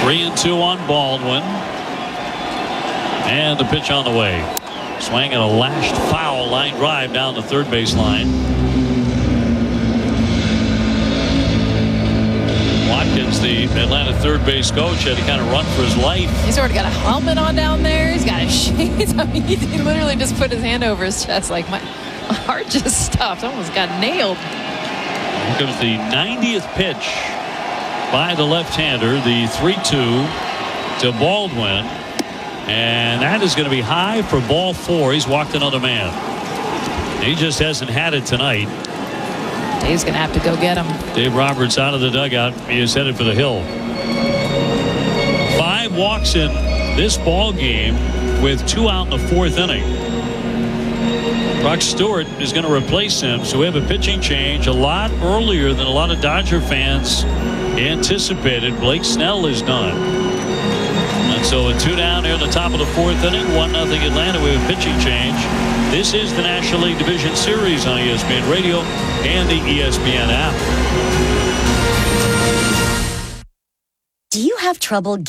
3-2 on Baldwin. And the pitch on the way. Swing and a lashed foul line drive down the third base line. Watkins, the Atlanta third base coach, had to kind of run for his life. He's already got a helmet on down there. He's got his shades. I mean, he literally just put his hand over his chest like my heart just stopped. Almost got nailed. Here comes the 90th pitch by the left-hander, the 3-2 to Baldwin. And that is going to be high for ball 4. He's walked another man. He just hasn't had it tonight. Dave's going to have to go get him. Dave Roberts out of the dugout. He is headed for the hill. 5 walks in this ball game with 2 out in the 4th inning. Brock Stewart is going to replace him. So we have a pitching change a lot earlier than a lot of Dodger fans anticipated. Blake Snell is done. And so a 2 down here in the top of the 4th inning. 1-0 Atlanta. We have a pitching change. This is the National League Division Series on ESPN Radio and the ESPN app. Do you have trouble